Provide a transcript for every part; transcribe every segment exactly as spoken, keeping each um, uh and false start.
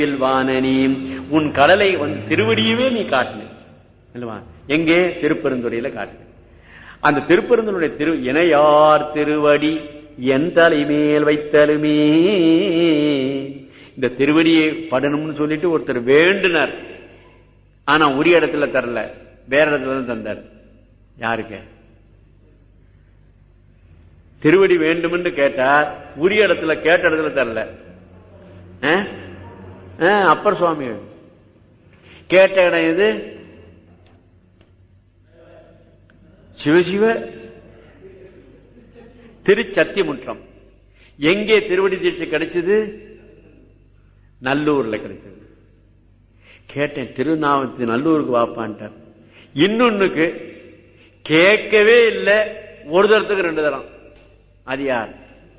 வானனி உன் கடலை வந்து திருவடியவே நீ காட்டல இல்லவா? எங்கே? திருப்பெருந்துறையில காட்டு. அந்த திருப்பெருந்துடைய திரு இணையார் திருவடி என் தலைமேல் வைத்தலுமே. இந்த திருவடியை படணும்னு சொல்லிட்டு ஒருத்தர் வேண்டுனார். ஆனா உரிய இடத்துல தரல, வேற இடத்துல தான் தந்தார். யாருக்கு? திருவடி வேண்டும் என்று கேட்டார், உரிய இடத்துல கேட்ட இடத்துல தரல. அப்பர் சுவாமி கேட்ட இடம் எது? சிவசிவ திருச்சத்தியமுற்றம். எங்கே திருவடி தீட்சை கிடைச்சது? நல்லூர்ல கிடைச்சது. கேட்டேன், திருநாவத்து நல்லூருக்கு வாப்பான்ட்டார். இன்னொன்னுக்கு கேட்கவே இல்லை, ஒரு தரத்துக்கு ரெண்டு தரம். அது யார்?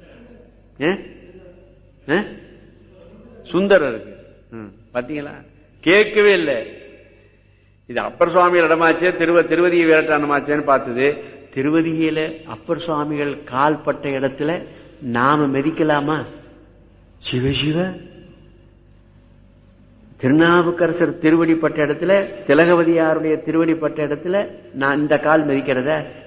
சுந்தரருக்கு. பாத்தீங்களா? கேட்கவே இல்லை. இது அப்பர் சுவாமிகள் இடமாச்சே, திருவ திருவதியை விரட்டானமாச்சேன்னு பார்த்தது. திருவதியில அப்பர் சுவாமிகள் கால்பட்ட இடத்துல நாம மெதிக்கலாமா? சிவசிவ திருநாவுக்கரசர் திருவடிப்பட்ட இடத்துல, திலகவதியாருடைய திருவடிப்பட்ட இடத்துல நான் இந்த கால் மெதிக்கிறத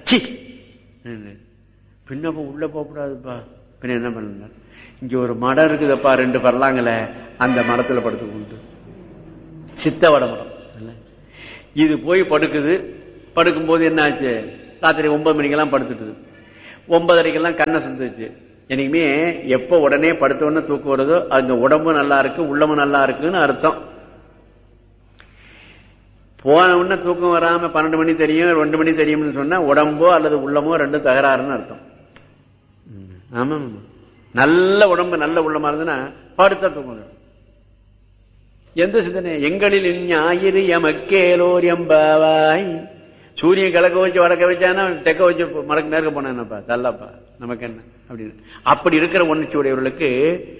பின்னப்ப உள்ள போகக்கூடாதுப்பா. பின்ன என்ன பண்ண? இங்க ஒரு மடம் இருக்குதப்பா, ரெண்டு பரலாங்கல, அந்த மடத்துல படுத்து கொண்டு சித்த வட மடம். இது போய் படுக்குது. படுக்கும் போது என்ன ஆச்சு? ராத்திரி ஒன்பது மணிக்கெல்லாம் படுத்துட்டுது. ஒன்பதரைக்கெல்லாம் கண்ணை சுந்துச்சு. எனக்குமே எப்ப உடனே படுத்த உடனே தூக்கம் வருதோ அந்த உடம்பு நல்லா இருக்கு, உள்ளமும் நல்லா இருக்குன்னு அர்த்தம். போன உடனே தூக்கம் வராம பன்னெண்டு மணி தெரியும், ரெண்டு மணி தெரியும்னு சொன்னா உடம்போ அல்லது உள்ளமோ ரெண்டும் தகராறுன்னு அர்த்தம். ஆமா, நல்ல உடம்பு நல்ல உள்ளமா இருந்ததுன்னா படுத்த தூக்கம். எந்த சிந்தனை? எங்களில் ஞாயிறு எமக்கேலோர் எம்பாவாய். சூரியன் கிழக்க வச்சு வடக்க வச்சானா தெக்க வச்சு மடக்கு நேர்க்க போனா என்னப்பா தள்ளப்பா, நமக்கு என்ன அப்படின்னு. அப்படி இருக்கிற உணர்ச்சி உடையவர்களுக்கு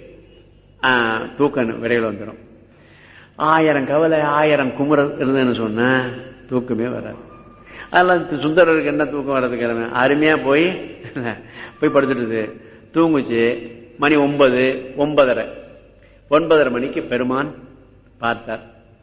தூக்கம் விரைவில் வந்துடும். ஆயிரம் கவலை ஆயிரம் குமுறல் இருந்ததுன்னு சொன்ன தூக்கமே வராது. அதெல்லாம் சுந்தரருக்கு என்ன தூக்கம் வர்றதுக்கு? அருமையா போய் போய் படுத்துட்டு தூங்குச்சு. மணி ஒன்பது ஒன்பதரை ஒன்பதரை மணிக்கு பெருமான் பார்த்தார்.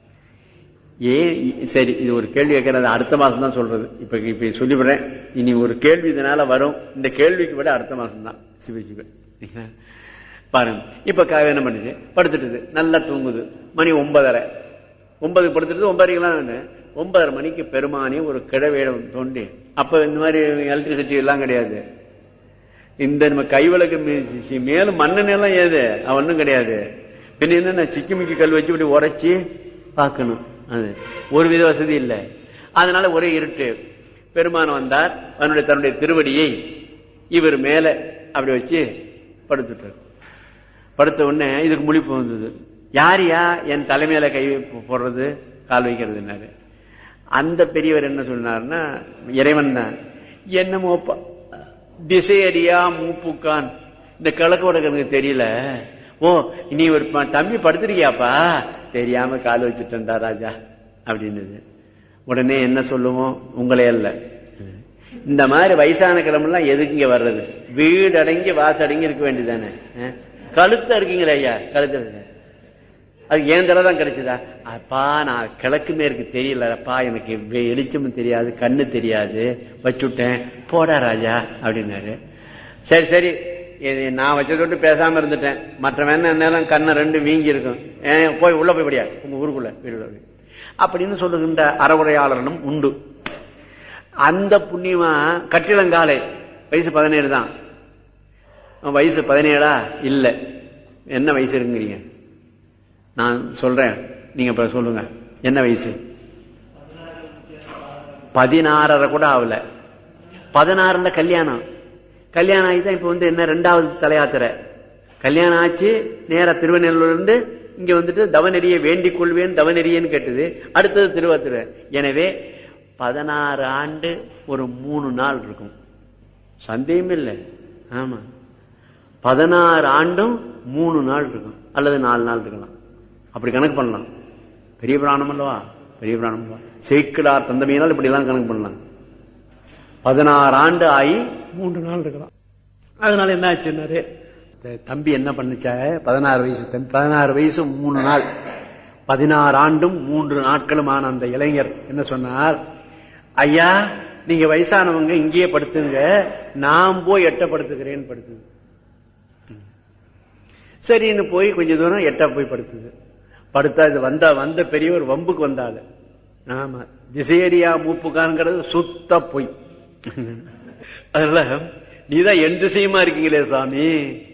ஏன் சரி, இது ஒரு கேள்வி கேட்கறது அடுத்த மாசம் தான் சொல்றது. இப்ப இப்ப சொல்லிவிடுறேன். இனி ஒரு கேள்வி இதனால வரும். இந்த கேள்விக்கு விட அடுத்த மாசம் தான். சிவ சிவ பாருங்க. இப்ப என்ன பண்ணுது? படுத்துட்டு நல்லா தூங்குது. மணி ஒன்பதரை ஒன்பது படுத்துட்டு ஒன்பதரைக்கெல்லாம் ஒன்பதரை மணிக்கு பெருமானே ஒரு கிழவேடம் தோண்டி, அப்ப இந்த மாதிரி எலக்ட்ரிசிட்டி எல்லாம் கிடையாது. இந்த நம்ம கைவிளக்கு மேலும் மண்ணெண்ணெல்லாம் ஏது ஒன்னும் கிடையாது. பின்ன என்ன சிக்கிமிக்கி கல் வச்சு இப்படி உரைச்சி பார்க்கணும். அது ஒரு வித வசதி இல்லை. அதனால ஒரே இருட்டு. பெருமான் வந்தார். அவனுடைய தன்னுடைய திருவடியை இவர் மேல அப்படி வச்சு படுத்துட்டார். படுத்த உடனே இதுக்கு முழிப்பு வந்தது. யாரியா என் தலைமையில கை போடுறது கால் வைக்கிறதுனாரு. அந்த பெரியவர் என்ன சொன்னார்னா, இறைவன் தான். என்னமோப்பா திசையடியா மூப்புக்கான், இந்த கிழக்கு வடக்கு தெரியல. ஓ நீ ஒரு தம்பி படுத்திருக்கியாப்பா, தெரியாம கால் வச்சுட்டா ராஜா அப்படின்னு. உடனே என்ன சொல்லுவோம்? உங்களே அல்ல. இந்த மாதிரி வயசான கிழமெல்லாம் எதுக்கு இங்க வர்றது? வீடு அடங்கி வாசடங்கி இருக்க வேண்டியதானே. கழுத்த இருக்கீங்களே ஐயா, கழுத்த இருக்கு. அது ஏன் தடவைதான் கிடைச்சதா? அப்பா நான் கிழக்கு மேற்கு தெரியலப்பா, எனக்கு வெளிச்சமும் தெரியாது, கண்ணு தெரியாது, வச்சுட்டேன் போடா ராஜா அப்படின்னாரு. சரி சரி, நான் வச்ச தொட்டு பேசாம இருந்துட்டேன். மற்ற வேணா நேரம் கண்ணை ரெண்டு வீங்கி இருக்கும், போய் உள்ள போய் படியா உங்க ஊருக்குள்ள வீடு அப்படின்னு சொல்லுகின்ற அறவுரையாளர்களும் உண்டு. அந்த புண்ணியமா கட்டிடங்காலை வயசு பதினேழு தான். வயசு பதினேழா? இல்ல, என்ன வயசு இருக்குங்கிறீங்க? நான் சொல்றேன், நீங்க இப்ப சொல்லுங்க என்ன வயசு? பதினாறரை கூட ஆகல. பதினாறுல கல்யாணம். கல்யாணம் ஆகிதான் இப்ப வந்து என்ன ரெண்டாவது தலையாத்திரை. கல்யாணம் ஆச்சு, நேர திருவண்ணூர்ல இருந்து இங்க வந்துட்டு தவநெறியை வேண்டிக் கொள்வேன், தவநெறியன்னு கேட்டது. அடுத்தது திருவாத்திரை. எனவே பதினாறு ஆண்டு ஒரு மூணு நாள் இருக்கும், சந்தேகம் இல்லை. ஆமா, பதினாறு ஆண்டும் மூணு நாள் இருக்கும், அல்லது நாலு நாள் இருக்கலாம். அப்படி கணக்கு பண்ணலாம். பெரிய பிராணம் அல்லவா, பெரிய பிராணம் அல்லவா. சேக்கிடார் தந்தமையினால் இப்படி எல்லாம் கணக்கு பண்ணலாம். பதினாறு ஆண்டு ஆகி மூன்று நாள் இருக்கலாம். அதனால என்ன ஆச்சுன்னாரு, தம்பி என்ன பண்ணுச்ச, பதினாறு வயசு தம்பி, பதினாறு வயசு மூணு நாள், பதினாறு ஆண்டும் மூன்று நாட்களும் ஆன அந்த இளைஞர் என்ன சொன்னார், ஐயா நீங்க வயசானவங்க இங்கேயே படுத்துங்க, நான் போய் எட்ட படுத்துக்கிறேன்னு படுத்துது. சரின்னு போய் கொஞ்ச தூரம் எட்ட போய் படுத்துது. படுத்தா இது வந்தா வந்த பெரியவர் வம்புக்கு வந்தாள். ஆமா, திசையரியா மூப்புக்கான்ங்கிறது சுத்த பொய். அதனால நீதான் என் திசையுமா இருக்கீங்களே சாமி,